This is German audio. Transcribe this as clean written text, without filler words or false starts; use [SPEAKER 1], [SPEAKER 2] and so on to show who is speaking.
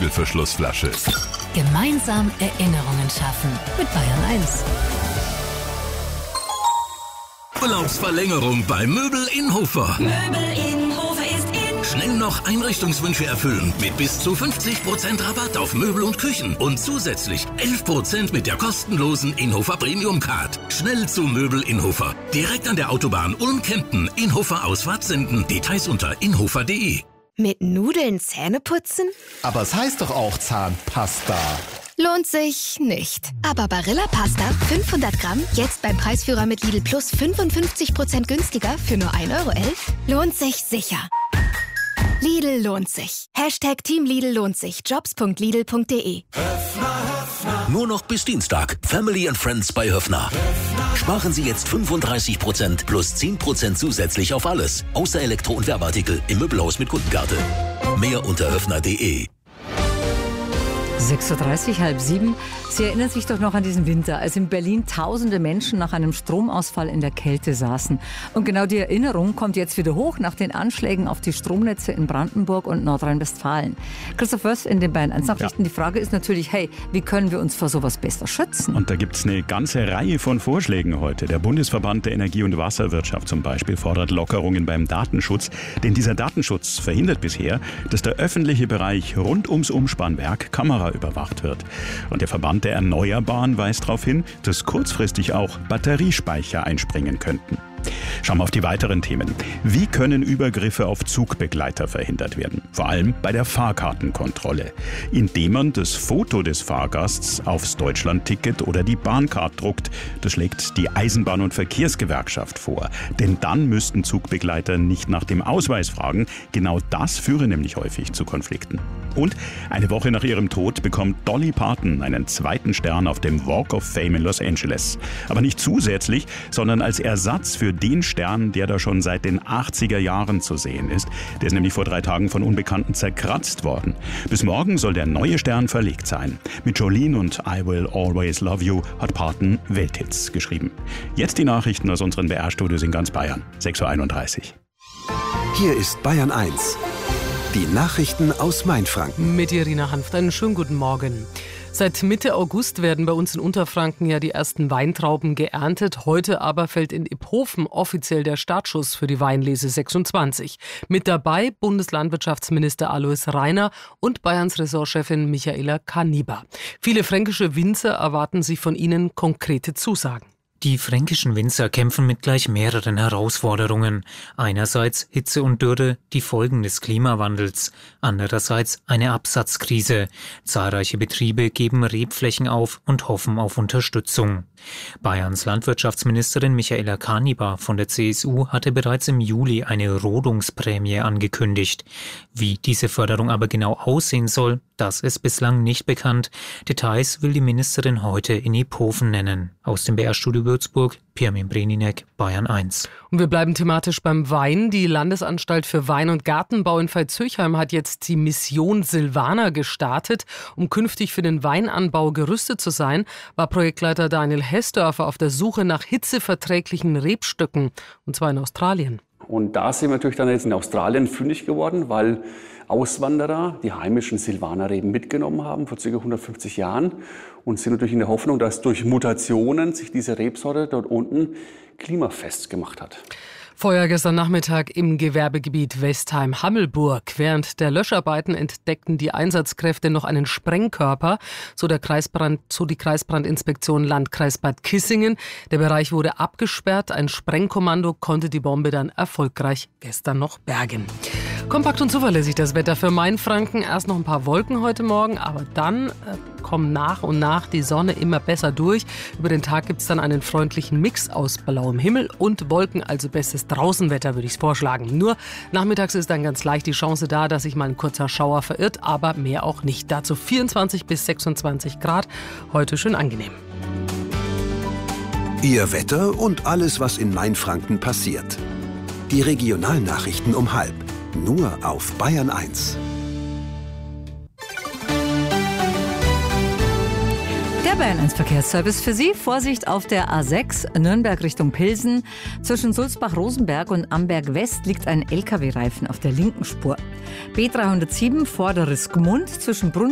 [SPEAKER 1] Riegelverschlussflasche.
[SPEAKER 2] Gemeinsam Erinnerungen schaffen mit Bayern 1.
[SPEAKER 3] Urlaubsverlängerung bei Möbel in Hofer.
[SPEAKER 4] Möbel in Hofer ist in.
[SPEAKER 3] Schnell noch Einrichtungswünsche erfüllen mit bis zu 50% Rabatt auf Möbel und Küchen und zusätzlich 11% mit der kostenlosen Inhofer Premium Card. Schnell zu Möbel in Hofer. Direkt an der Autobahn Ulm-Kempten. Inhofer Ausfahrt senden. Details unter inhofer.de.
[SPEAKER 5] Mit Nudeln Zähne putzen?
[SPEAKER 6] Aber es heißt doch auch Zahnpasta.
[SPEAKER 5] Lohnt sich nicht. Aber Barilla Pasta 500 Gramm jetzt beim Preisführer mit Lidl Plus 55% günstiger für nur 1,11 € lohnt sich sicher. Lidl lohnt sich. Hashtag Team Lidl lohnt sich. Jobs.lidl.de.
[SPEAKER 3] Nur noch bis Dienstag. Family and Friends bei Höffner. Sparen Sie jetzt 35% plus 10% zusätzlich auf alles. Außer Elektro- und Werbeartikel im Möbelhaus mit Kundenkarte. Mehr unter höffner.de.
[SPEAKER 7] 6.30 Uhr, halb 7. Sie erinnern sich doch noch an diesen Winter, als in Berlin tausende Menschen nach einem Stromausfall in der Kälte saßen. Und genau die Erinnerung kommt jetzt wieder hoch nach den Anschlägen auf die Stromnetze in Brandenburg und Nordrhein-Westfalen. Christoph Wörst in den Bayern 1 Nachrichten. Ja. Die Frage ist natürlich, hey, wie können wir uns vor sowas besser schützen?
[SPEAKER 8] Und da gibt es eine ganze Reihe von Vorschlägen heute. Der Bundesverband der Energie- und Wasserwirtschaft zum Beispiel fordert Lockerungen beim Datenschutz. Denn dieser Datenschutz verhindert bisher, dass der öffentliche Bereich rund ums Umspannwerk Kamera überwacht wird. Und der Verband der Erneuerbaren weist darauf hin, dass kurzfristig auch Batteriespeicher einspringen könnten. Schauen wir auf die weiteren Themen. Wie können Übergriffe auf Zugbegleiter verhindert werden? Vor allem bei der Fahrkartenkontrolle. Indem man das Foto des Fahrgasts aufs Deutschlandticket oder die Bahncard druckt. Das schlägt die Eisenbahn- und Verkehrsgewerkschaft vor. Denn dann müssten Zugbegleiter nicht nach dem Ausweis fragen. Genau das führe nämlich häufig zu Konflikten. Und eine Woche nach ihrem Tod bekommt Dolly Parton einen zweiten Stern auf dem Walk of Fame in Los Angeles. Aber nicht zusätzlich, sondern als Ersatz für den Stern, der da schon seit den 80er Jahren zu sehen ist. Der ist nämlich vor 3 Tagen von Unbekannten zerkratzt worden. Bis morgen soll der neue Stern verlegt sein. Mit Jolene und I Will Always Love You hat Parton Welthits geschrieben. Jetzt die Nachrichten aus unseren BR-Studios in ganz Bayern. 6.31 Uhr.
[SPEAKER 9] Hier ist Bayern 1. Die Nachrichten aus Mainfranken.
[SPEAKER 10] Mit Irina Hanft, einen schönen guten Morgen. Seit Mitte August werden bei uns in Unterfranken ja die ersten Weintrauben geerntet. Heute aber fällt in Iphofen offiziell der Startschuss für die Weinlese 26. Mit dabei Bundeslandwirtschaftsminister Alois Rainer und Bayerns Ressortchefin Michaela Kaniber. Viele fränkische Winzer erwarten sich von ihnen konkrete Zusagen.
[SPEAKER 11] Die fränkischen Winzer kämpfen mit gleich mehreren Herausforderungen. Einerseits Hitze und Dürre, die Folgen des Klimawandels. Andererseits eine Absatzkrise. Zahlreiche Betriebe geben Rebflächen auf und hoffen auf Unterstützung. Bayerns Landwirtschaftsministerin Michaela Kaniber von der CSU hatte bereits im Juli eine Rodungsprämie angekündigt. Wie diese Förderung aber genau aussehen soll, das ist bislang nicht bekannt. Details will die Ministerin heute in Iphofen nennen. Aus dem BR-Studio Würzburg, Pirmin Breninek, Bayern 1.
[SPEAKER 10] Und wir bleiben thematisch beim Wein. Die Landesanstalt für Wein- und Gartenbau in Veitshöchheim hat jetzt die Mission Silvaner gestartet. Um künftig für den Weinanbau gerüstet zu sein, war Projektleiter Daniel Hessdörfer auf der Suche nach hitzeverträglichen Rebstöcken, und zwar in Australien.
[SPEAKER 12] Und da sind wir natürlich dann jetzt in Australien fündig geworden, weil Auswanderer die heimischen Silvanerreben mitgenommen haben vor ca. 150 Jahren und sind natürlich in der Hoffnung, dass durch Mutationen sich diese Rebsorte dort unten klimafest gemacht hat.
[SPEAKER 10] Feuer gestern Nachmittag im Gewerbegebiet Westheim-Hammelburg. Während der Löscharbeiten entdeckten die Einsatzkräfte noch einen Sprengkörper, so die Kreisbrandinspektion Landkreis Bad Kissingen. Der Bereich wurde abgesperrt. Ein Sprengkommando konnte die Bombe dann erfolgreich gestern noch bergen. Kompakt und zuverlässig das Wetter für Mainfranken. Erst noch ein paar Wolken heute Morgen, aber dann kommt nach und nach die Sonne immer besser durch. Über den Tag gibt es dann einen freundlichen Mix aus blauem Himmel und Wolken, also bestes Draußenwetter, würde ich vorschlagen. Nur nachmittags ist dann ganz leicht die Chance da, dass sich mal ein kurzer Schauer verirrt, aber mehr auch nicht. Dazu 24 bis 26 Grad. Heute schön angenehm.
[SPEAKER 9] Ihr Wetter und alles, was in Mainfranken passiert. Die Regionalnachrichten um 12:30. Nur auf Bayern 1.
[SPEAKER 7] Der Bayern 1 Verkehrsservice für Sie. Vorsicht auf der A6 Nürnberg Richtung Pilsen. Zwischen Sulzbach-Rosenberg und Amberg West liegt ein LKW-Reifen auf der linken Spur. B307 Vorderes Gmund zwischen Brunn